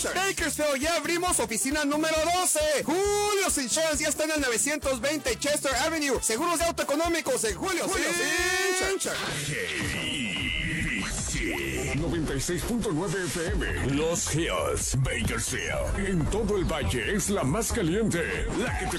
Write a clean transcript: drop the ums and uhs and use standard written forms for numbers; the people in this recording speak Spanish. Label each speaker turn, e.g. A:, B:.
A: Bakersfield, ya abrimos oficina número 12. Julio's Insurance ya está en el 920 Chester Avenue. Seguros de auto económicos en Julio's Insurance.
B: 96.9 FM. Los Hills, Bakersfield. En todo el valle es la más caliente. La que te